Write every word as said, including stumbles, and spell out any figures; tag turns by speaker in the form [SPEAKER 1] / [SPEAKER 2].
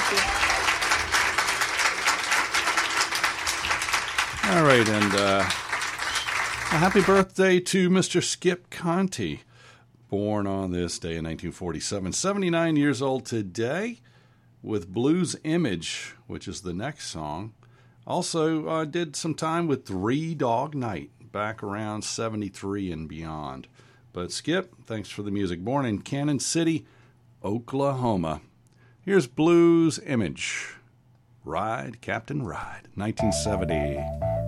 [SPEAKER 1] Thank you.
[SPEAKER 2] All right, and uh, a happy birthday to Mister Skip Conte, born on this day in nineteen forty-seven, seventy-nine years old today, with Blues Image, which is the next song. Also uh, did some time with Three Dog Night, back around seventy-three and beyond. But Skip, thanks for the music. Born in Cannon City, Oklahoma. Here's Blues Image. Ride, Captain, Ride, nineteen seventy.